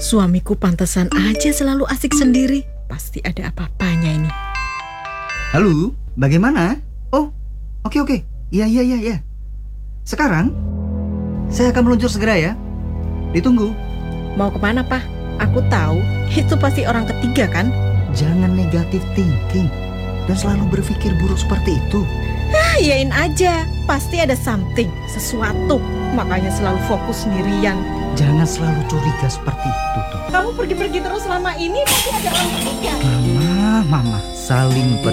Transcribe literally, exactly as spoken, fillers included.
Suamiku pantesan aja selalu asik sendiri. Pasti ada apa-apanya ini. Halo, bagaimana? Oh, oke oke. Iya iya iya iya. Sekarang saya akan meluncur segera ya. Ditunggu. Mau kemana, Pak? Aku tahu itu pasti orang ketiga kan? Jangan negatif thinking dan selalu berpikir buruk seperti itu. Ah, iyain aja. Pasti ada something, sesuatu. Makanya selalu fokus sendirian. Jangan selalu curiga seperti itu tuh. Kamu pergi-pergi terus selama ini pasti ada orang ketiga. Mama, mama, saling